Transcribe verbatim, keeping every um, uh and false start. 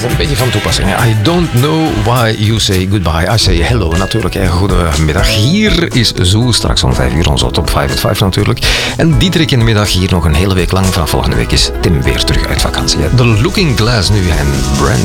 een beetje van toepassing. I don't know why you say goodbye. I say hello natuurlijk. Goedemiddag. Hier is Zoo. Straks om vijf uur onze top vijf at vijf natuurlijk. En Diederik in de middag hier nog een hele week lang. Vanaf volgende week is Tim weer terug uit vakantie. The Looking Glass nu en Brandy.